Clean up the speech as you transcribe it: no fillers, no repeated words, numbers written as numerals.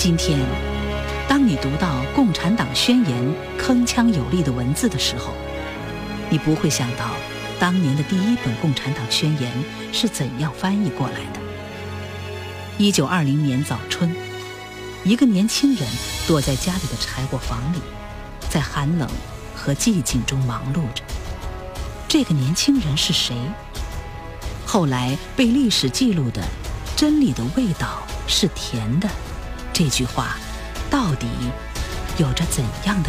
今天，当你读到《共产党宣言》铿锵有力的文字的时候，你不会想到当年的第一本《共产党宣言》是怎样翻译过来的。1920年早春，一个年轻人躲在家里的柴火房里，在寒冷和寂静中忙碌着。这个年轻人是谁？后来被历史记录的“真理的味道是甜的”这句话，到底有着怎样的